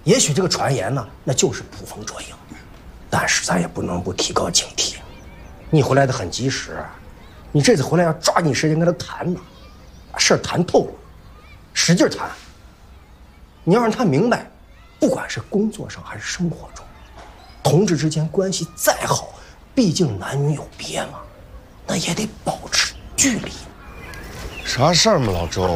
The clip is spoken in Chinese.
也许这个传言呢，那就是捕风捉影，但是咱也不能不提高警惕。你回来的很及时，你这次回来要抓紧时间跟他谈呢，把事儿谈透了，使劲谈。你要让他明白，不管是工作上还是生活中，同志之间关系再好，毕竟男女有别嘛，那也得保持距离。 啥事儿嘛，老周？